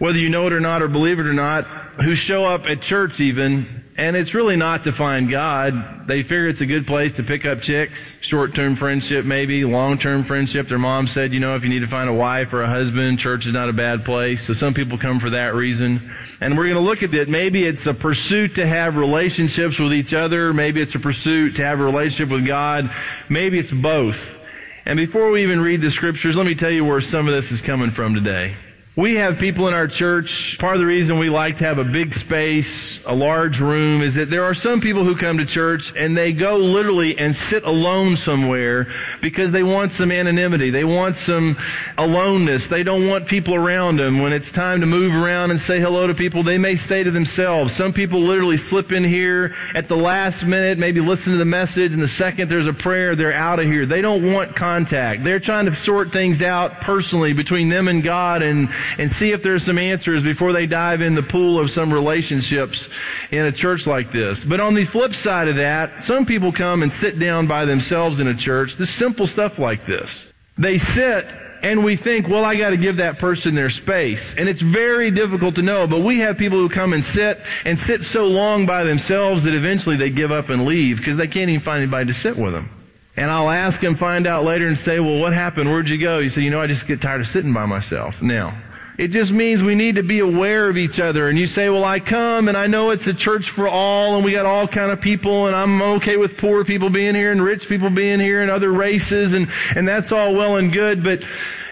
whether you know it or not or believe it or not, who show up at church even, and it's really not to find God. They figure it's a good place to pick up chicks, short-term friendship maybe, long-term friendship. Their mom said, if you need to find a wife or a husband, church is not a bad place. So some people come for that reason. And we're going to look at it. Maybe it's a pursuit to have relationships with each other. Maybe it's a pursuit to have a relationship with God. Maybe it's both. And before we even read the scriptures, let me tell you where some of this is coming from today. We have people in our church, part of the reason we like to have a big space, a large room, is that there are some people who come to church and they go literally and sit alone somewhere because they want some anonymity. They want some aloneness. They don't want people around them. When it's time to move around and say hello to people, they may stay to themselves. Some people literally slip in here at the last minute, maybe listen to the message, and the second there's a prayer, they're out of here. They don't want contact. They're trying to sort things out personally between them and God and see if there's some answers before they dive in the pool of some relationships in a church like this. But on the flip side of that, some people come and sit down by themselves in a church, this simple stuff like this. They sit and we think, well, I got to give that person their space. And it's very difficult to know, but we have people who come and sit so long by themselves that eventually they give up and leave because they can't even find anybody to sit with them. And I'll ask him, find out later and say, well, what happened? Where'd you go? You say, I just get tired of sitting by myself. Now, it just means we need to be aware of each other. And you say, well, I come and I know it's a church for all and we got all kind of people and I'm okay with poor people being here and rich people being here and other races and that's all well and good. But,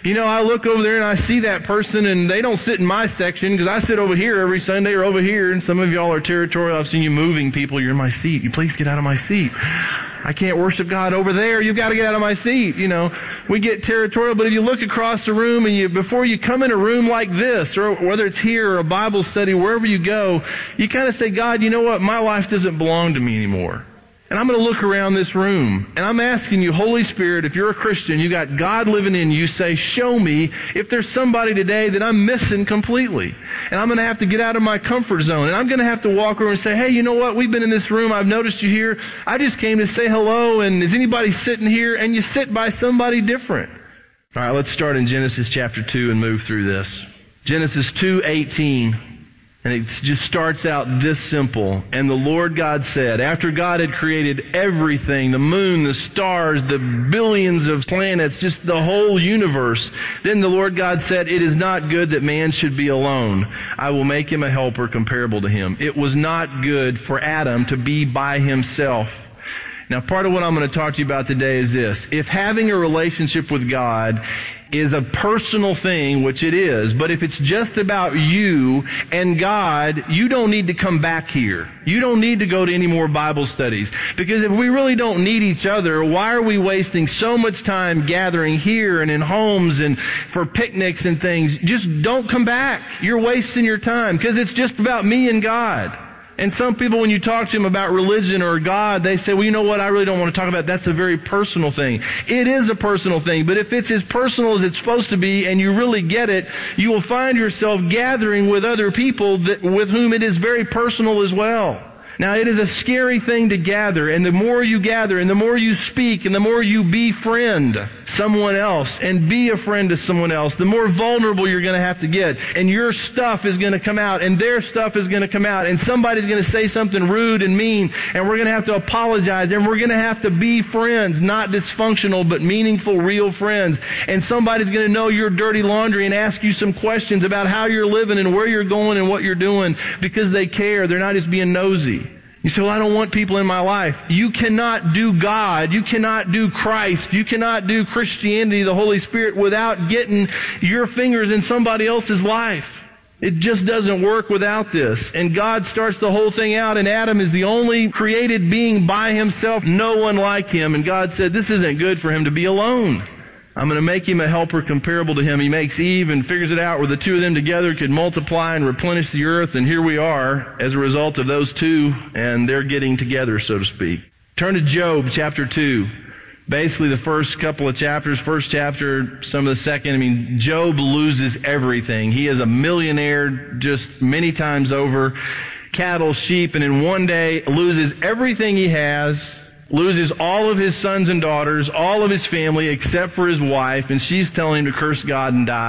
I look over there and I see that person and they don't sit in my section because I sit over here every Sunday or over here, and some of y'all are territorial. I've seen you moving people. You're in my seat. You please get out of my seat. I can't worship God over there. You've got to get out of my seat. We get territorial, but if you look across the room and before you come in a room like this, or whether it's here or a Bible study, wherever you go, you kind of say, God, you know what? My life doesn't belong to me anymore. And I'm going to look around this room, and I'm asking you, Holy Spirit, if you're a Christian, you got God living in you, say, show me if there's somebody today that I'm missing completely. And I'm going to have to get out of my comfort zone. And I'm going to have to walk over and say, hey, you know what? We've been in this room. I've noticed you here. I just came to say hello, and is anybody sitting here? And you sit by somebody different. All right, let's start in Genesis chapter 2 and move through this. Genesis 2:18. And it just starts out this simple. And the Lord God said, after God had created everything, the moon, the stars, the billions of planets, just the whole universe, then the Lord God said, it is not good that man should be alone. I will make him a helper comparable to him. It was not good for Adam to be by himself. Now, part of what I'm going to talk to you about today is this. If having a relationship with God is a personal thing, which it is, but if it's just about you and God, you don't need to come back here. You don't need to go to any more Bible studies. Because if we really don't need each other, why are we wasting so much time gathering here and in homes and for picnics and things? Just don't come back. You're wasting your time because it's just about me and God. And some people, when you talk to them about religion or God, they say, well, you know what, I really don't want to talk about that. That's a very personal thing. It is a personal thing, but if it's as personal as it's supposed to be and you really get it, you will find yourself gathering with other people with whom it is very personal as well. Now, it is a scary thing to gather, and the more you gather, and the more you speak, and the more you befriend someone else, and be a friend to someone else, the more vulnerable you're going to have to get. And your stuff is going to come out, and their stuff is going to come out, and somebody's going to say something rude and mean, and we're going to have to apologize, and we're going to have to be friends, not dysfunctional, but meaningful, real friends. And somebody's going to know your dirty laundry and ask you some questions about how you're living and where you're going and what you're doing because they care. They're not just being nosy. You say, well, I don't want people in my life. You cannot do God. You cannot do Christ. You cannot do Christianity, the Holy Spirit, without getting your fingers in somebody else's life. It just doesn't work without this. And God starts the whole thing out, and Adam is the only created being by himself, no one like him. And God said, this isn't good for him to be alone. I'm going to make him a helper comparable to him. He makes Eve and figures it out where the two of them together could multiply and replenish the earth. And here we are as a result of those two, and they're getting together, so to speak. Turn to Job chapter 2. Basically the first couple of chapters, first chapter, some of the second. Job loses everything. He is a millionaire just many times over. Cattle, sheep, and in one day loses everything he has. Loses all of his sons and daughters, all of his family except for his wife, and she's telling him to curse God and die.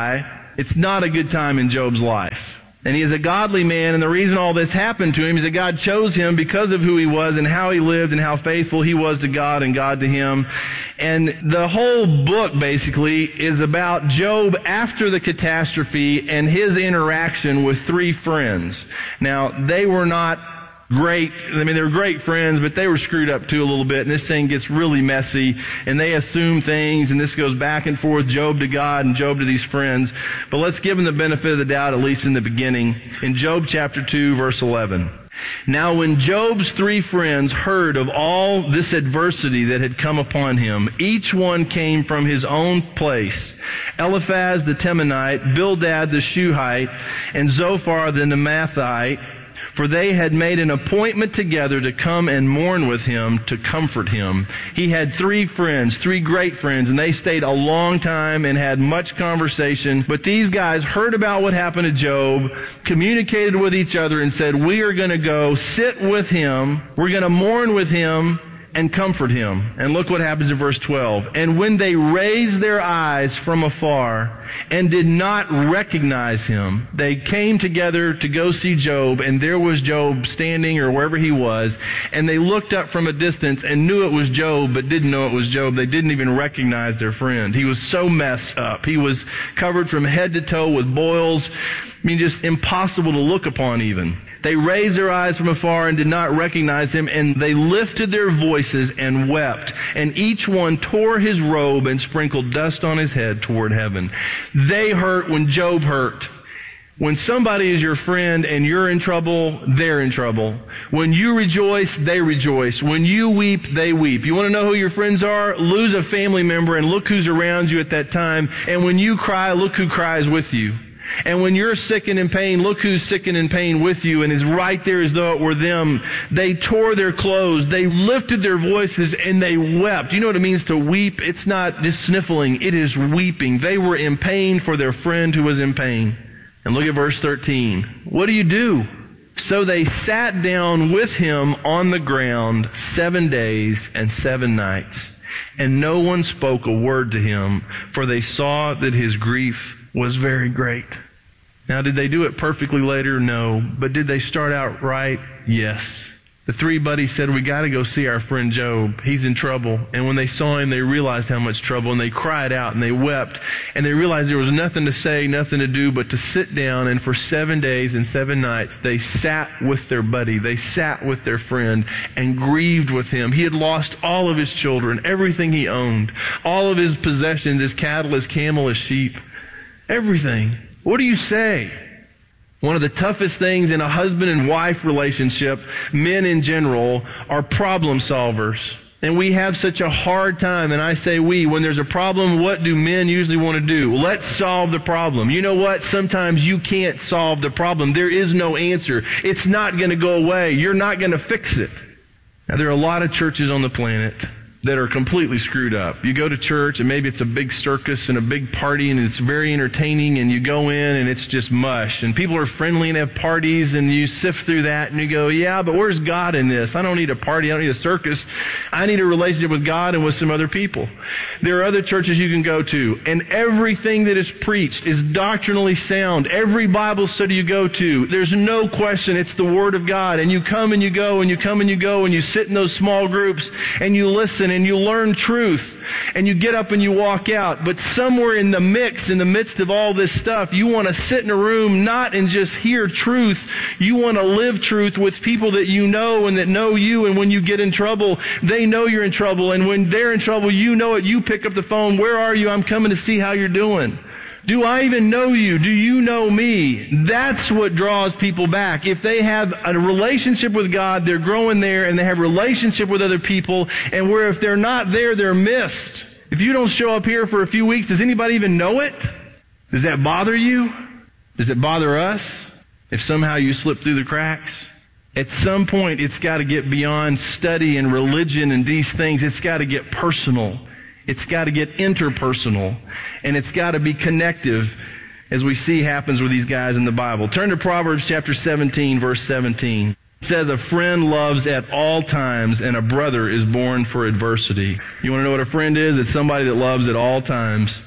It's not a good time in Job's life. And he is a godly man, and the reason all this happened to him is that God chose him because of who he was and how he lived and how faithful he was to God and God to him. And the whole book basically is about Job after the catastrophe and his interaction with three friends. Now, they were not great. I mean, they were great friends, but they were screwed up too a little bit, and this thing gets really messy, and they assume things, and this goes back and forth, Job to God and Job to these friends. But let's give them the benefit of the doubt, at least in the beginning. In Job chapter 2, verse 11. Now when Job's three friends heard of all this adversity that had come upon him, each one came from his own place. Eliphaz the Temanite, Bildad the Shuhite, and Zophar the Naamathite, for they had made an appointment together to come and mourn with him, to comfort him. He had three friends, three great friends, and they stayed a long time and had much conversation. But these guys heard about what happened to Job, communicated with each other, and said, we are going to go sit with him, we're going to mourn with him, and comfort him. And look what happens in verse 12. And when they raised their eyes from afar and did not recognize him, they came together to go see Job, and there was Job standing or wherever he was, and they looked up from a distance and knew it was Job, but didn't know it was Job. They didn't even recognize their friend. He was so messed up. He was covered from head to toe with boils. I mean, just impossible to look upon even. They raised their eyes from afar and did not recognize him, and they lifted their voices and wept. And each one tore his robe and sprinkled dust on his head toward heaven. They hurt when Job hurt. When somebody is your friend and you're in trouble, they're in trouble. When you rejoice, they rejoice. When you weep, they weep. You want to know who your friends are? Lose a family member and look who's around you at that time. And when you cry, look who cries with you. And when you're sick and in pain, look who's sick and in pain with you and is right there as though it were them. They tore their clothes. They lifted their voices and they wept. You know what it means to weep? It's not just sniffling. It is weeping. They were in pain for their friend who was in pain. And look at verse 13. What do you do? So they sat down with him on the ground 7 days and 7 nights. And no one spoke a word to him, for they saw that his grief was very great. Now, did they do it perfectly later? No. But did they start out right? Yes. The three buddies said, we got to go see our friend Job. He's in trouble. And when they saw him, they realized how much trouble, and they cried out and they wept. And they realized there was nothing to say, nothing to do but to sit down. And for 7 days and 7 nights, they sat with their buddy. They sat with their friend and grieved with him. He had lost all of his children, everything he owned, all of his possessions, his cattle, his camel, his sheep, everything. What do you say? One of the toughest things in a husband and wife relationship, men in general, are problem solvers. And we have such a hard time, and I say we, when there's a problem, what do men usually want to do? Let's solve the problem. You know what? Sometimes you can't solve the problem. There is no answer. It's not going to go away. You're not going to fix it. Now, there are a lot of churches on the planet that are completely screwed up. You go to church and maybe it's a big circus and a big party and it's very entertaining, and you go in and it's just mush, and people are friendly and have parties, and you sift through that and you go, yeah, but where's God in this? I don't need a party. I don't need a circus. I need a relationship with God and with some other people. There are other churches you can go to, and everything that is preached is doctrinally sound. Every Bible study you go to, there's no question it's the Word of God, and you come and you go and you come and you go and you sit in those small groups and you listen and you learn truth, and you get up and you walk out. But somewhere in the mix, in the midst of all this stuff, you want to sit in a room not and just hear truth. You want to live truth with people that you know and that know you, and when you get in trouble, they know you're in trouble, and when they're in trouble, you know it. You pick up the phone. Where are you? I'm coming to see how you're doing. Do I even know you? Do you know me? That's what draws people back. If they have a relationship with God, they're growing there, and they have a relationship with other people, and where if they're not there, they're missed. If you don't show up here for a few weeks, does anybody even know it? Does that bother you? Does it bother us if somehow you slip through the cracks? At some point, it's got to get beyond study and religion and these things. It's got to get personal. It's got to get interpersonal, and it's got to be connective, as we see happens with these guys in the Bible. Turn to Proverbs chapter 17, verse 17. It says, a friend loves at all times, and a brother is born for adversity. You want to know what a friend is? It's somebody that loves at all times.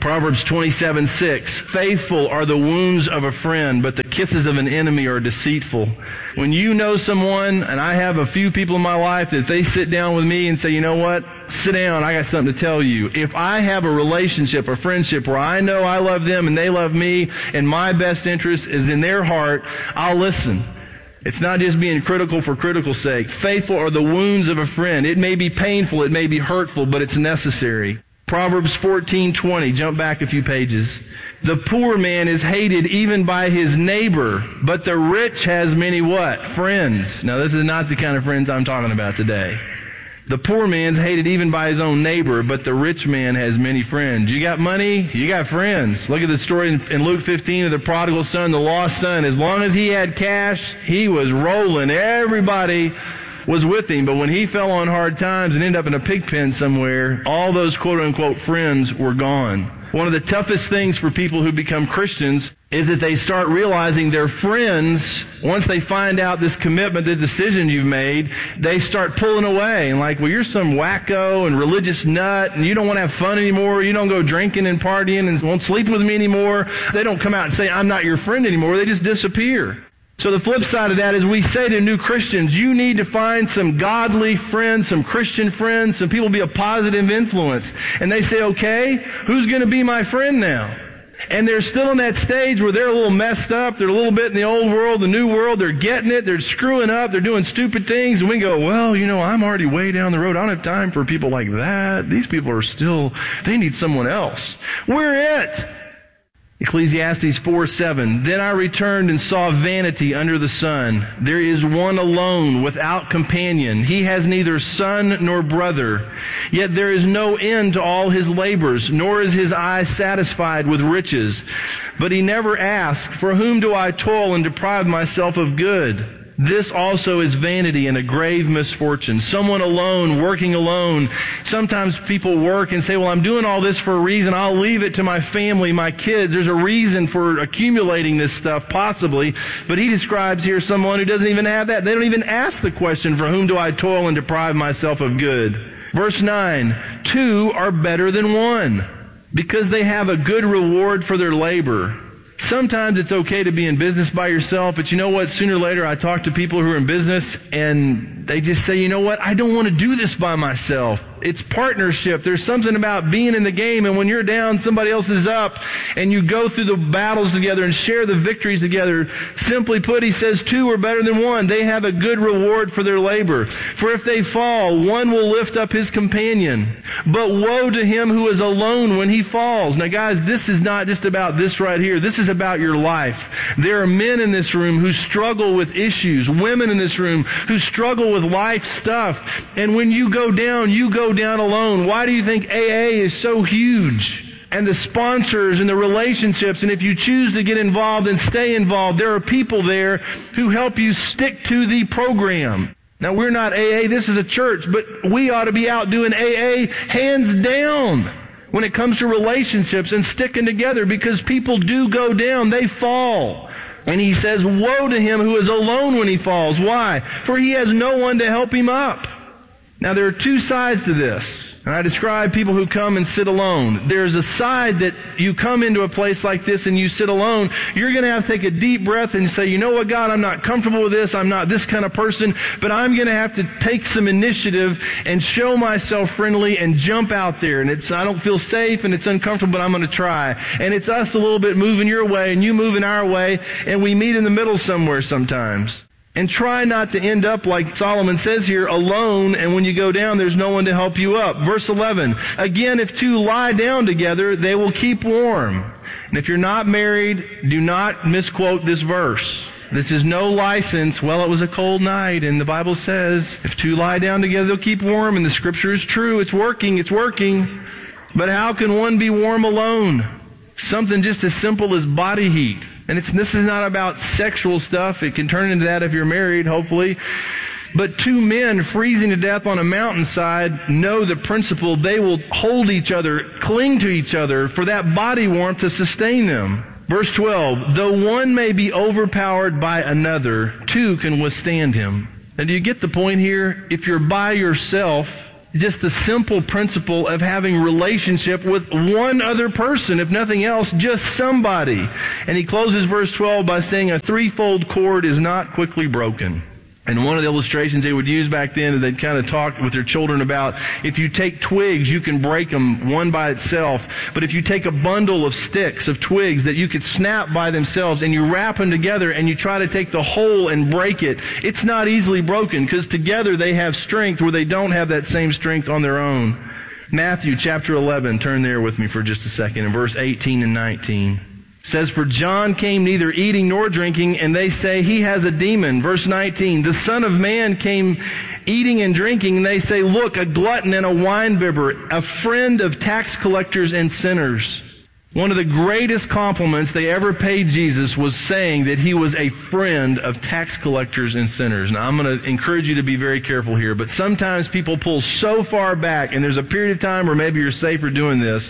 Proverbs 27:6, faithful are the wounds of a friend, but the kisses of an enemy are deceitful. When you know someone, and I have a few people in my life that if they sit down with me and say, you know what, sit down, I got something to tell you. If I have a relationship, a friendship where I know I love them and they love me and my best interest is in their heart, I'll listen. It's not just being critical for critical sake. Faithful are the wounds of a friend. It may be painful, it may be hurtful, but it's necessary. Proverbs 14:20, jump back a few pages. The poor man is hated even by his neighbor, but the rich has many what? Friends. Now this is not the kind of friends I'm talking about today. The poor man's hated even by his own neighbor, but the rich man has many friends. You got money, you got friends. Look at the story in Luke 15 of the prodigal son, the lost son. As long as he had cash, he was rolling. Everybody was with him, but when he fell on hard times and ended up in a pig pen somewhere, all those quote-unquote friends were gone. One of the toughest things for people who become Christians is that they start realizing their friends, once they find out this commitment, the decision you've made, they start pulling away and like, well, you're some wacko and religious nut and you don't want to have fun anymore. You don't go drinking and partying and won't sleep with me anymore. They don't come out and say, I'm not your friend anymore. They just disappear. So the flip side of that is we say to new Christians, you need to find some godly friends, some Christian friends, some people be a positive influence. And they say, okay, who's going to be my friend now? And they're still in that stage where they're a little messed up. They're a little bit in the old world, the new world. They're getting it. They're screwing up. They're doing stupid things. And we go, well, you know, I'm already way down the road. I don't have time for people like that. These people are still, they need someone else. We're it. Ecclesiastes 4:7, then I returned and saw vanity under the sun. There is one alone, without companion. He has neither son nor brother. Yet there is no end to all his labors, nor is his eye satisfied with riches. But he never asks, for whom do I toil and deprive myself of good? This also is vanity and a grave misfortune. Someone alone, working alone. Sometimes people work and say, well, I'm doing all this for a reason. I'll leave it to my family, my kids. There's a reason for accumulating this stuff, possibly. But he describes here someone who doesn't even have that. They don't even ask the question, for whom do I toil and deprive myself of good? Verse 9, 2 are better than 1, because they have a good reward for their labor. Sometimes it's okay to be in business by yourself, but you know what? Sooner or later I talk to people who are in business and they just say, you know what? I don't want to do this by myself. It's partnership. There's something about being in the game, and when you're down, somebody else is up, and you go through the battles together and share the victories together. Simply put, he says 2 are better than 1. They have a good reward for their labor. For if they fall, one will lift up his companion. But woe to him who is alone when he falls. Now guys, this is not just about this right here. This is about your life. There are men in this room who struggle with issues, women in this room who struggle with life stuff. And when you go down alone. Why do you think AA is so huge? And the sponsors and the relationships, and if you choose to get involved and stay involved, there are people there who help you stick to the program. Now we're not AA, this is a church, but we ought to be out doing AA hands down when it comes to relationships and sticking together, because people do go down, they fall. And he says, woe to him who is alone when he falls. Why? For he has no one to help him up. Now there are 2 sides to this. And I describe people who come and sit alone. There's a side that you come into a place like this and you sit alone. You're going to have to take a deep breath and say, you know what, God, I'm not comfortable with this. I'm not this kind of person, but I'm going to have to take some initiative and show myself friendly and jump out there. And I don't feel safe and it's uncomfortable, but I'm going to try. And it's us a little bit moving your way and you moving our way, and we meet in the middle somewhere sometimes. And try not to end up like Solomon says here, alone, and when you go down, there's no one to help you up. Verse 11, again, if 2 lie down together, they will keep warm. And if you're not married, do not misquote this verse. This is no license. Well, it was a cold night, and the Bible says, if 2 lie down together, they'll keep warm, and the Scripture is true. It's working. But how can one be warm alone? Something just as simple as body heat. And this is not about sexual stuff. It can turn into that if you're married, hopefully. But 2 men freezing to death on a mountainside know the principle. They will hold each other, cling to each other for that body warmth to sustain them. Verse 12, though one may be overpowered by another, 2 can withstand him. Now do you get the point here? If you're by yourself, Just the simple principle of having relationship with one other person, if nothing else, just somebody. And he closes verse 12 by saying a threefold cord is not quickly broken. And one of the illustrations they would use back then, they'd kind of talk with their children about, if you take twigs, you can break them one by itself. But if you take a bundle of sticks, of twigs that you could snap by themselves, and you wrap them together and you try to take the whole and break it, it's not easily broken, because together they have strength where they don't have that same strength on their own. Matthew chapter 11, turn there with me for just a second, in verse 18 and 19. It says, for John came neither eating nor drinking, and they say he has a demon. Verse 19, the Son of Man came eating and drinking, and they say, look, a glutton and a winebibber, a friend of tax collectors and sinners. One of the greatest compliments they ever paid Jesus was saying that he was a friend of tax collectors and sinners. Now, I'm going to encourage you to be very careful here, but sometimes people pull so far back, and there's a period of time where maybe you're safer doing this.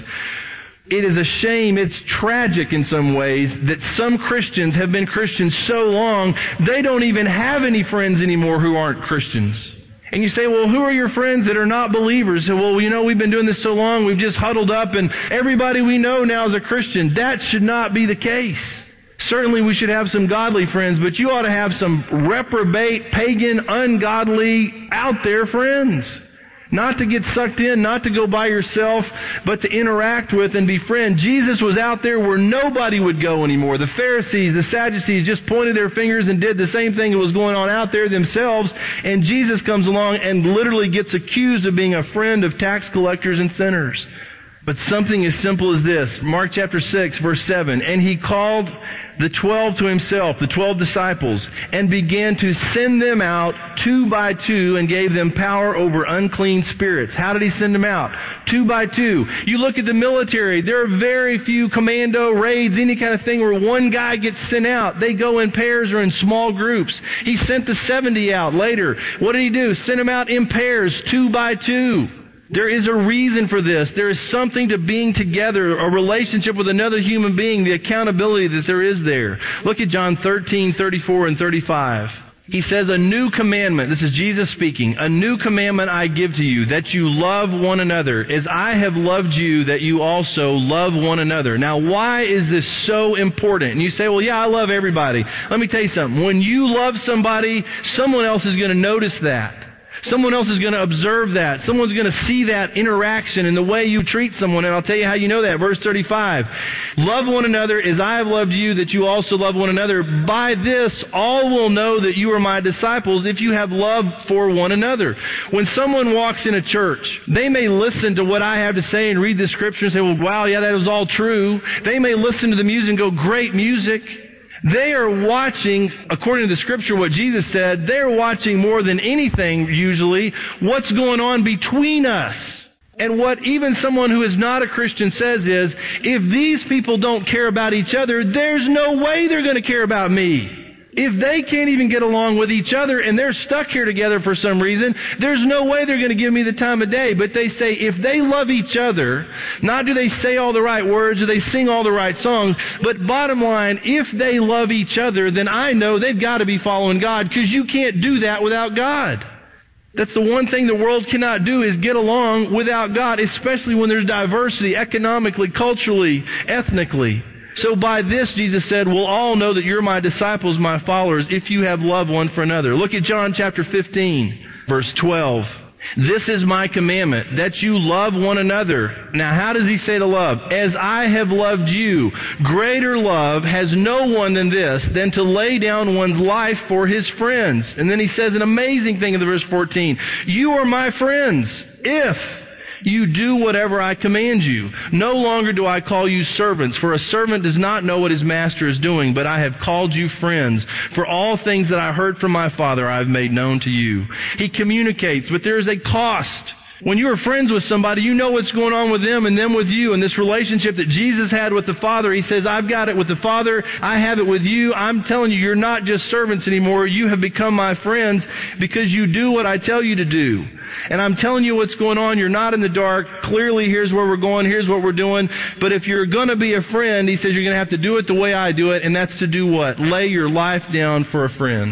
It is a shame, it's tragic in some ways, that some Christians have been Christians so long, they don't even have any friends anymore who aren't Christians. And you say, well, who are your friends that are not believers? So, well, we've been doing this so long, we've just huddled up, and everybody we know now is a Christian. That should not be the case. Certainly we should have some godly friends, but you ought to have some reprobate, pagan, ungodly, out there friends. Not to get sucked in, not to go by yourself, but to interact with and befriend. Jesus was out there where nobody would go anymore. The Pharisees, the Sadducees just pointed their fingers and did the same thing that was going on out there themselves. And Jesus comes along and literally gets accused of being a friend of tax collectors and sinners. But something as simple as this, Mark chapter 6, verse 7, and he called the 12 to himself, the 12 disciples, and began to send them out 2 by 2 and gave them power over unclean spirits. How did he send them out? 2 by 2. You look at the military, there are very few commando raids, any kind of thing where one guy gets sent out. They go in pairs or in small groups. He sent the 70 out later. What did he do? Sent them out in pairs, 2 by 2. There is a reason for this. There is something to being together, a relationship with another human being, the accountability that there is there. Look at John 13, 34 and 35. He says, a new commandment, this is Jesus speaking, a new commandment I give to you, that you love one another, as I have loved you, that you also love one another. Now, why is this so important? And you say, well, yeah, I love everybody. Let me tell you something. When you love somebody, someone else is going to notice that. Someone else is going to observe that. Someone's going to see that interaction in the way you treat someone. And I'll tell you how you know that. Verse 35. Love one another as I have loved you, that you also love one another. By this, all will know that you are my disciples if you have love for one another. When someone walks in a church, they may listen to what I have to say and read the scripture and say, well, wow, yeah, that was all true. They may listen to the music and go, great music. They are watching, according to the scripture, what Jesus said, they're watching more than anything, usually, what's going on between us. And what even someone who is not a Christian says is, if these people don't care about each other, there's no way they're going to care about me. If they can't even get along with each other and they're stuck here together for some reason, there's no way they're going to give me the time of day. But they say if they love each other, not do they say all the right words or they sing all the right songs, but bottom line, if they love each other, then I know they've got to be following God, because you can't do that without God. That's the one thing the world cannot do, is get along without God, especially when there's diversity economically, culturally, ethnically. So by this, Jesus said, we'll all know that you're my disciples, my followers, if you have love one for another. Look at John chapter 15, verse 12. This is my commandment, that you love one another. Now, how does he say to love? As I have loved you. Greater love has no one than this, than to lay down one's life for his friends. And then he says an amazing thing in the verse 14. You are my friends, if you do whatever I command you. No longer do I call you servants, for a servant does not know what his master is doing, but I have called you friends. For all things that I heard from my Father I have made known to you. He communicates, but there is a cost. When you are friends with somebody, you know what's going on with them and them with you. And this relationship that Jesus had with the Father, he says, I've got it with the Father, I have it with you. I'm telling you, you're not just servants anymore. You have become my friends because you do what I tell you to do. And I'm telling you what's going on. You're not in the dark. Clearly, here's where we're going. Here's what we're doing. But if you're going to be a friend, he says you're going to have to do it the way I do it. And that's to do what? Lay your life down for a friend.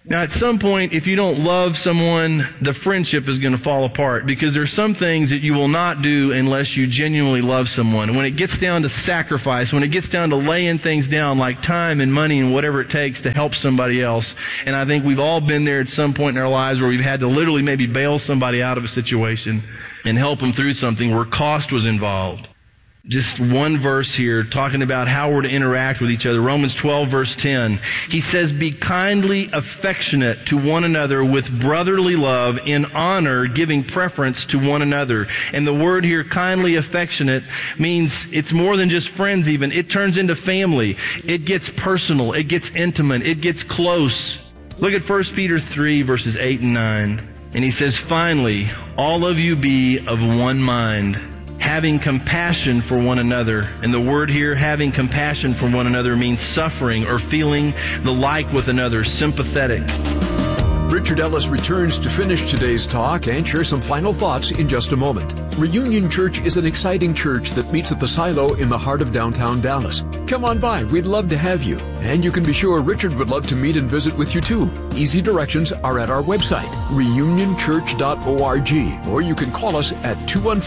Now, at some point, if you don't love someone, the friendship is going to fall apart because there's some things that you will not do unless you genuinely love someone. When it gets down to sacrifice, when it gets down to laying things down like time and money and whatever it takes to help somebody else, and I think we've all been there at some point in our lives where we've had to literally maybe bail somebody out of a situation and help them through something where cost was involved. Just one verse here talking about how we're to interact with each other. Romans 12 verse 10. He says, "Be kindly affectionate to one another with brotherly love, in honor, giving preference to one another." And the word here, kindly affectionate, means it's more than just friends even. It turns into family. It gets personal. It gets intimate. It gets close. Look at 1 Peter 3 verses 8 and 9. And he says, "Finally, all of you be of one mind, having compassion for one another." And the word here, having compassion for one another, means suffering or feeling the like with another, sympathetic. Richard Ellis returns to finish today's talk and share some final thoughts in just a moment. Reunion Church is an exciting church that meets at the Silo in the heart of downtown Dallas. Come on by. We'd love to have you. And you can be sure Richard would love to meet and visit with you too. Easy directions are at our website, reunionchurch.org, or you can call us at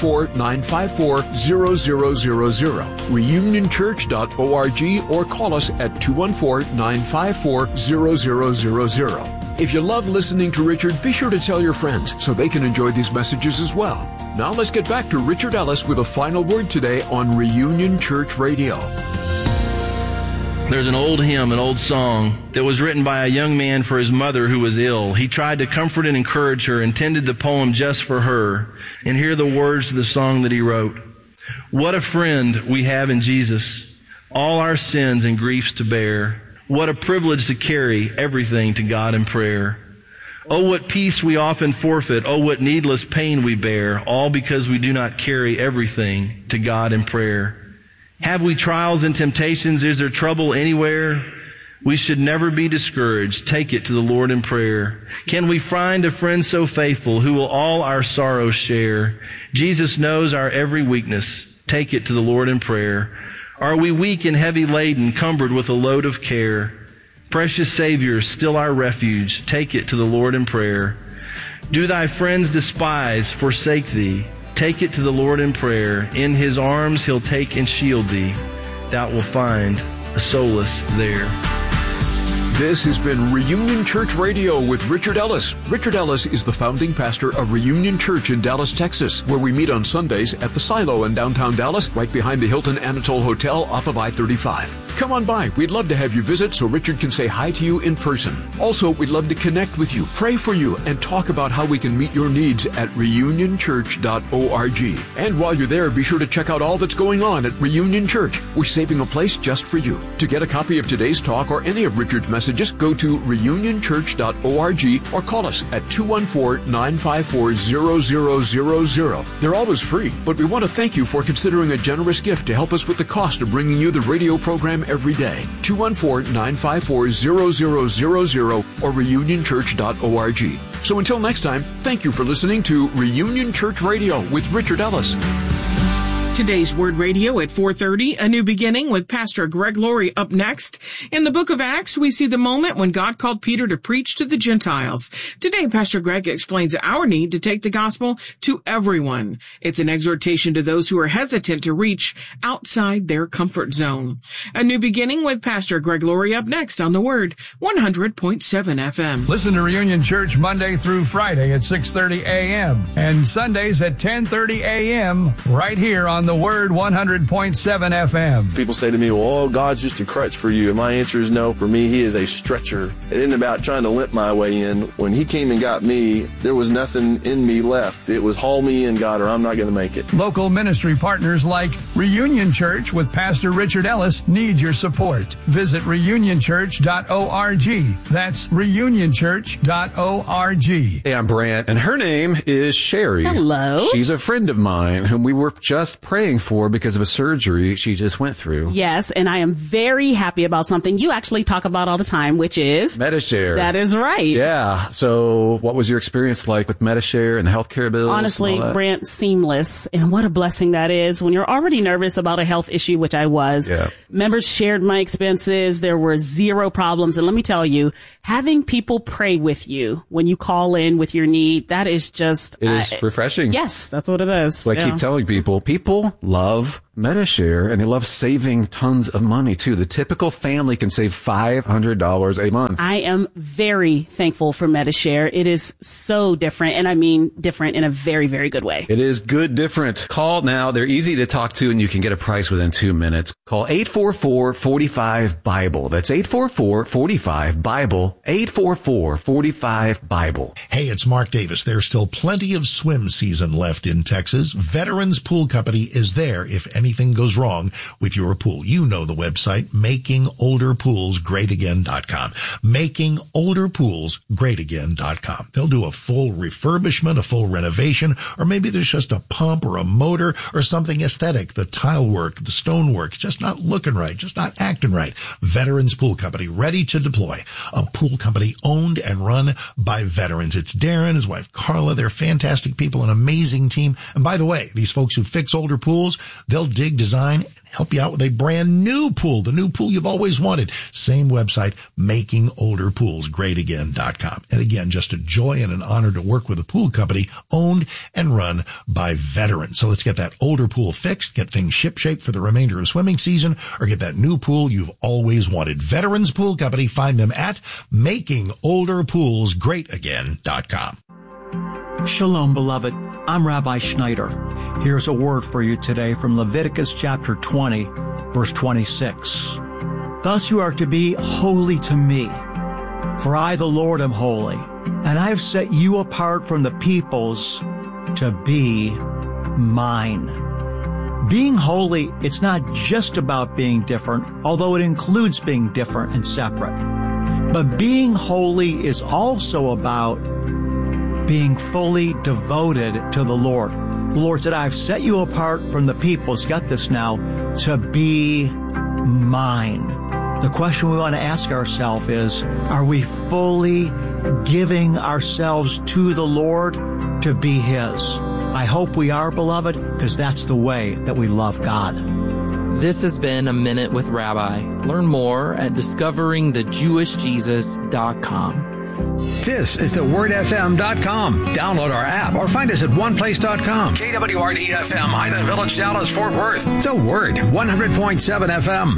214-954-0000, reunionchurch.org, or call us at 214-954-0000. If you love listening to Richard, be sure to tell your friends so they can enjoy these messages as well. Now let's get back to Richard Ellis with a final word today on Reunion Church Radio. There's an old hymn, an old song that was written by a young man for his mother who was ill. He tried to comfort and encourage her, intended the poem just for her. And here are the words to the song that he wrote. "What a friend we have in Jesus, all our sins and griefs to bear. What a privilege to carry everything to God in prayer. Oh, what peace we often forfeit. Oh, what needless pain we bear, all because we do not carry everything to God in prayer. Have we trials and temptations? Is there trouble anywhere? We should never be discouraged. Take it to the Lord in prayer. Can we find a friend so faithful who will all our sorrows share? Jesus knows our every weakness. Take it to the Lord in prayer. Are we weak and heavy laden, cumbered with a load of care? Precious Savior, still our refuge. Take it to the Lord in prayer. Do thy friends despise, forsake thee? Take it to the Lord in prayer. In his arms he'll take and shield thee. Thou wilt find a solace there. This has been Reunion Church Radio with Richard Ellis. Richard Ellis is the founding pastor of Reunion Church in Dallas, Texas, where we meet on Sundays at the Silo in downtown Dallas, right behind the Hilton Anatole Hotel off of I-35. Come on by. We'd love to have you visit so Richard can say hi to you in person. Also, we'd love to connect with you, pray for you, and talk about how we can meet your needs at reunionchurch.org. And while you're there, be sure to check out all that's going on at Reunion Church. We're saving a place just for you. To get a copy of today's talk or any of Richard's messages, go to reunionchurch.org or call us at 214-954-0000. They're always free, but we want to thank you for considering a generous gift to help us with the cost of bringing you the radio program every day. 214-954-0000 or reunionchurch.org. So until next time, thank you for listening to Reunion Church Radio with Richard Ellis. Today's Word Radio at 4:30, A New Beginning with Pastor Greg Laurie up next. In the book of Acts, we see the moment when God called Peter to preach to the Gentiles. Today, Pastor Greg explains our need to take the gospel to everyone. It's an exhortation to those who are hesitant to reach outside their comfort zone. A New Beginning with Pastor Greg Laurie up next on the Word, 100.7 FM. Listen to Reunion Church Monday through Friday at 6:30 a.m. and Sundays at 10:30 a.m. right here on the Word 100.7 FM. People say to me, well, God's just a crutch for you. And my answer is no. For me, He is a stretcher. It isn't about trying to limp my way in. When He came and got me, there was nothing in me left. It was haul me in, God, or I'm not going to make it. Local ministry partners like Reunion Church with Pastor Richard Ellis need your support. Visit reunionchurch.org. That's reunionchurch.org. Hey, I'm Brant, and her name is Sherry. Hello. She's a friend of mine whom we were just praying praying for because of a surgery she just went through. Yes, and I am very happy about something you actually talk about all the time, which is Medi-Share. That is right. Yeah. So what was your experience like with Medi-Share and healthcare bills? Honestly, Brant, seamless. And what a blessing that is when you're already nervous about a health issue, which I was. Yeah. Members shared my expenses. There were zero problems. And let me tell you, having people pray with you when you call in with your need, that is just... It is refreshing. Yes, that's what it is. So I keep telling people love Medi-Share, and they love saving tons of money, too. The typical family can save $500 a month. I am very thankful for Medi-Share. It is so different, and I mean different in a very, very good way. It is good different. Call now. They're easy to talk to, and you can get a price within 2 minutes. Call 844-45-BIBLE. That's 844-45-BIBLE. 844-45-BIBLE. Hey, it's Mark Davis. There's still plenty of swim season left in Texas. Veterans Pool Company is there if anything goes wrong with your pool. You know the website, makingolderpoolsgreatagain.com. Makingolderpoolsgreatagain.com. They'll do a full refurbishment, a full renovation, or maybe there's just a pump or a motor or something aesthetic. The tile work, the stone work, just not looking right, just not acting right. Veterans Pool Company, ready to deploy. A pool company owned and run by veterans. It's Darren, his wife Carla. They're fantastic people, an amazing team. And by the way, these folks who fix older pools, they'll dig, design, and help you out with a brand new pool, the new pool you've always wanted. Same website, makingolderpoolsgreatagain.com. And again, just a joy and an honor to work with a pool company owned and run by veterans. So let's get that older pool fixed, get things shipshape for the remainder of swimming season, or get that new pool you've always wanted. Veterans Pool Company, find them at makingolderpoolsgreatagain.com. Shalom, beloved. I'm Rabbi Schneider. Here's a word for you today from Leviticus chapter 20, verse 26. Thus you are to be holy to me, for I, the Lord, am holy, and I have set you apart from the peoples to be mine. Being holy, it's not just about being different, although it includes being different and separate. But being holy is also about being fully devoted to the Lord. The Lord said, I've set you apart from the peoples, get this now, to be mine. The question we want to ask ourselves is, are we fully giving ourselves to the Lord to be His? I hope we are, beloved, because that's the way that we love God. This has been A Minute with Rabbi. Learn more at discoveringthejewishjesus.com. This is thewordfm.com. Download our app or find us at oneplace.com. KWRD-FM, Highland Village, Dallas, Fort Worth. The Word, 100.7 FM.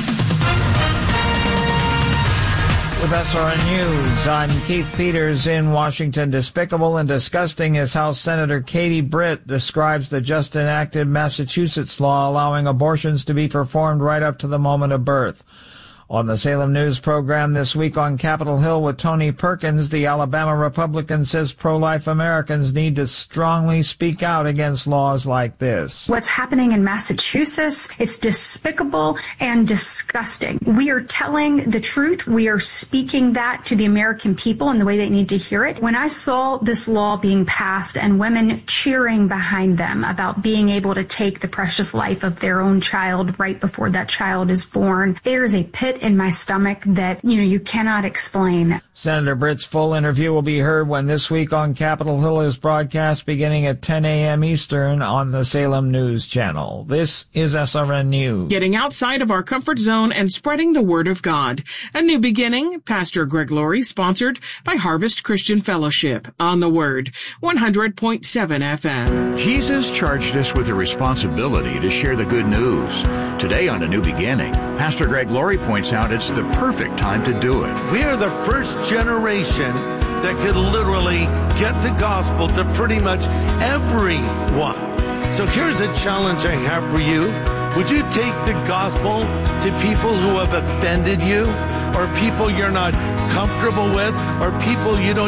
With SRN News, I'm Keith Peters in Washington. Despicable and disgusting as House Senator Katie Britt describes the just enacted Massachusetts law allowing abortions to be performed right up to the moment of birth. On the Salem News program this week on Capitol Hill with Tony Perkins, the Alabama Republican says pro-life Americans need to strongly speak out against laws like this. What's happening in Massachusetts, it's despicable and disgusting. We are telling the truth. We are speaking that to the American people in the way they need to hear it. When I saw this law being passed and women cheering behind them about being able to take the precious life of their own child right before that child is born, there's a pit in my stomach that, you cannot explain. Senator Britt's full interview will be heard when This Week on Capitol Hill is broadcast beginning at 10 a.m. Eastern on the Salem News Channel. This is SRN News. Getting outside of our comfort zone and spreading the Word of God. A New Beginning, Pastor Greg Laurie, sponsored by Harvest Christian Fellowship on the Word, 100.7 FM. Jesus charged us with a responsibility to share the good news. Today on A New Beginning, Pastor Greg Laurie points out it's the perfect time to do it. We are the first generation that could literally get the gospel to pretty much everyone. So here's a challenge I have for you. Would you take the gospel to people who have offended you, or people you're not comfortable with, or people you don't